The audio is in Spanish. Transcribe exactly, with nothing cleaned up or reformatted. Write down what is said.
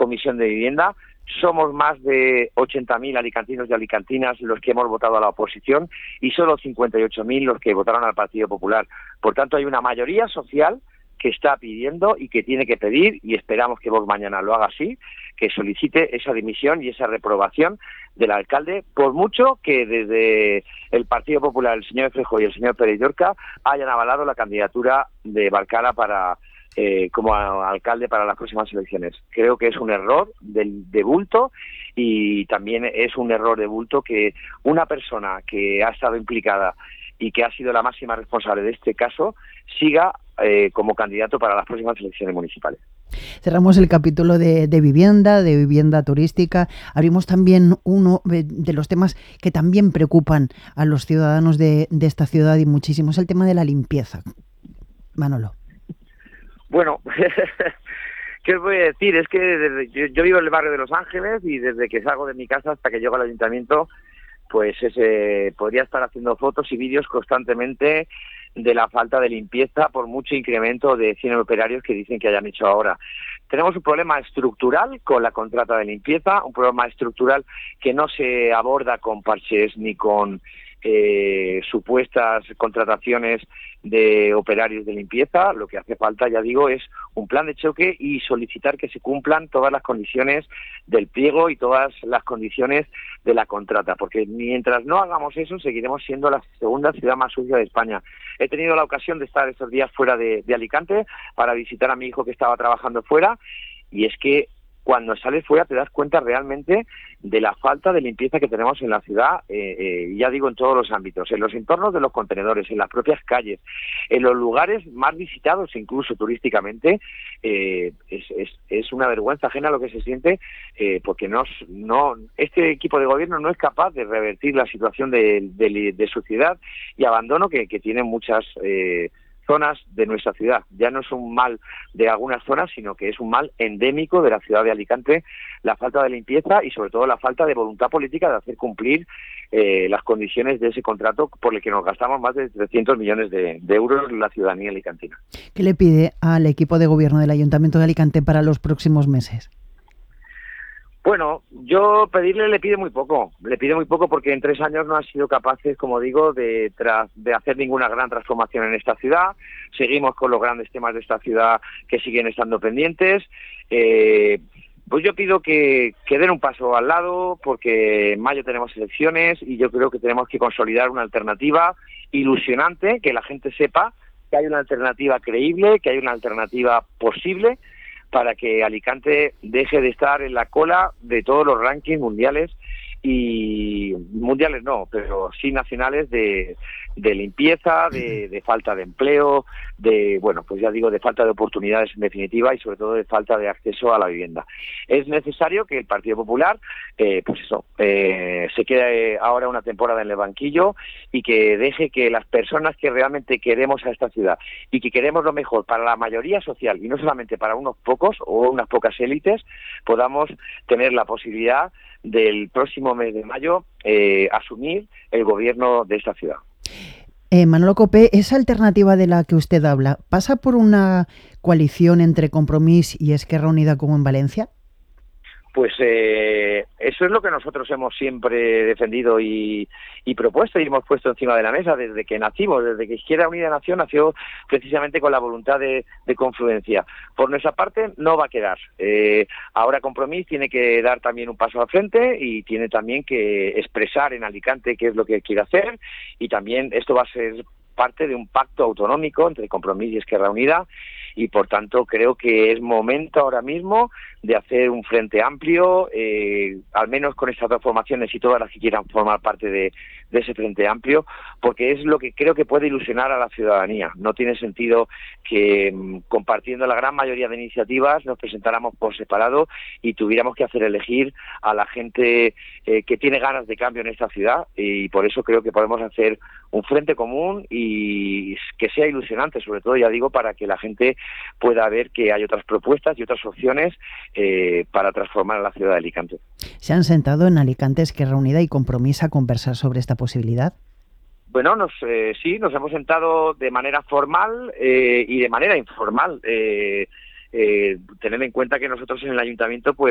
Comisión de Vivienda. Somos más de ochenta mil alicantinos y alicantinas los que hemos votado a la oposición y solo cincuenta y ocho mil los que votaron al Partido Popular. Por tanto, hay una mayoría social que está pidiendo y que tiene que pedir, y esperamos que Vox mañana lo haga así, que solicite esa dimisión y esa reprobación del alcalde, por mucho que desde el Partido Popular, el señor Feijóo y el señor Pérez Llorca hayan avalado la candidatura de Barcala para eh, como a, alcalde para las próximas elecciones. Creo que es un error de, de bulto, y también es un error de bulto que una persona que ha estado implicada y que ha sido la máxima responsable de este caso siga eh, como candidato para las próximas elecciones municipales. Cerramos el capítulo de, de vivienda, de vivienda turística. Abrimos también uno de los temas que también preocupan a los ciudadanos de, de esta ciudad y muchísimo, es el tema de la limpieza. Manolo. Bueno, ¿qué os voy a decir? Es que desde, yo, yo vivo en el barrio de Los Ángeles y desde que salgo de mi casa hasta que llego al ayuntamiento, pues ese, podría estar haciendo fotos y vídeos constantemente de la falta de limpieza por mucho incremento de cien operarios que dicen que hayan hecho ahora. Tenemos un problema estructural con la contrata de limpieza, un problema estructural que no se aborda con parches ni con eh, supuestas contrataciones de operarios de limpieza. Lo que hace falta, ya digo, es un plan de choque y solicitar que se cumplan todas las condiciones del pliego y todas las condiciones de la contrata, porque mientras no hagamos eso seguiremos siendo la segunda ciudad más sucia de España. He tenido la ocasión de estar estos días fuera de, de Alicante para visitar a mi hijo que estaba trabajando fuera, y es que cuando sales fuera te das cuenta realmente de la falta de limpieza que tenemos en la ciudad, eh, eh, ya digo, en todos los ámbitos, en los entornos de los contenedores, en las propias calles, en los lugares más visitados incluso turísticamente. eh, es, es, es una vergüenza ajena lo que se siente, eh, porque no, no, este equipo de gobierno no es capaz de revertir la situación de, de, de suciedad y abandono que, que tienen muchas eh, zonas de nuestra ciudad. Ya no es un mal de algunas zonas, sino que es un mal endémico de la ciudad de Alicante, la falta de limpieza y sobre todo la falta de voluntad política de hacer cumplir eh, las condiciones de ese contrato por el que nos gastamos más de trescientos millones de, de euros la ciudadanía alicantina. ¿Qué le pide al equipo de gobierno del Ayuntamiento de Alicante para los próximos meses? Bueno, yo pedirle le pide muy poco, le pide muy poco porque en tres años no han sido capaces, como digo, de, tra- de hacer ninguna gran transformación en esta ciudad. Seguimos con los grandes temas de esta ciudad que siguen estando pendientes. Eh, pues yo pido que, que den un paso al lado, porque en mayo tenemos elecciones y yo creo que tenemos que consolidar una alternativa ilusionante, que la gente sepa que hay una alternativa creíble, que hay una alternativa posible, para que Alicante deje de estar en la cola de todos los rankings mundiales, y mundiales no, pero sí nacionales, de, de limpieza, de, de falta de empleo, de, bueno, pues ya digo, de falta de oportunidades en definitiva, y sobre todo de falta de acceso a la vivienda. Es necesario que el Partido Popular, eh, pues eso, eh, se quede ahora una temporada en el banquillo y que deje que las personas que realmente queremos a esta ciudad y que queremos lo mejor para la mayoría social y no solamente para unos pocos o unas pocas élites, podamos tener la posibilidad del próximo mes de mayo eh, asumir el gobierno de esta ciudad. Eh, Manolo Copé, esa alternativa de la que usted habla, ¿pasa por una coalición entre Compromís y Esquerra Unida como en Valencia? Pues eh, eso es lo que nosotros hemos siempre defendido y, y propuesto y hemos puesto encima de la mesa desde que nacimos, desde que Izquierda Unida nació, nació precisamente con la voluntad de, de confluencia. Por nuestra parte no va a quedar. Eh, ahora Compromís tiene que dar también un paso al frente y tiene también que expresar en Alicante qué es lo que quiere hacer, y también esto va a ser parte de un pacto autonómico entre Compromís y Esquerra Unida, y por tanto creo que es momento ahora mismo de hacer un frente amplio, eh, al menos con estas dos formaciones y todas las que quieran formar parte de, de ese frente amplio, porque es lo que creo que puede ilusionar a la ciudadanía. No tiene sentido que mmm, compartiendo la gran mayoría de iniciativas nos presentáramos por separado y tuviéramos que hacer elegir a la gente eh, que tiene ganas de cambio en esta ciudad, y por eso creo que podemos hacer un frente común y que sea ilusionante, sobre todo, ya digo, para que la gente pueda ver que hay otras propuestas y otras opciones eh, para transformar a la ciudad de Alicante. ¿Se han sentado en Alicante Esquerra Unida y Compromís a conversar sobre esta posibilidad? Bueno, nos, eh, sí, nos hemos sentado de manera formal eh, y de manera informal. Eh, eh, tener en cuenta que nosotros en el ayuntamiento pues